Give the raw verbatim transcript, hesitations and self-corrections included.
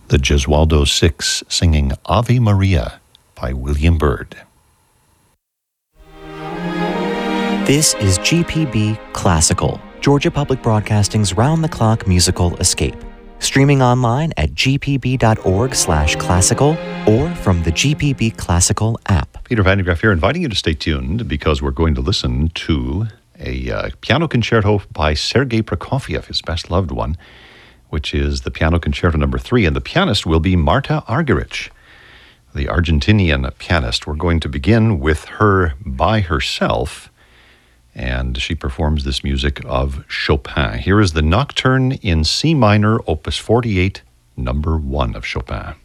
the Gesualdo Six singing Ave Maria by William Byrd. This is G P B Classical, Georgia Public Broadcasting's round-the-clock musical escape. Streaming online at g p b dot org slash classical or from the G P B Classical app. Peter Van de Graaff here, inviting you to stay tuned because we're going to listen to a uh, piano concerto by Sergei Prokofiev, his best-loved one, which is the Piano Concerto number three, and the pianist will be Marta Argerich, the Argentinian pianist. We're going to begin with her by herself, and she performs this music of Chopin. Here is the Nocturne in C minor, opus forty-eight, number one of Chopin.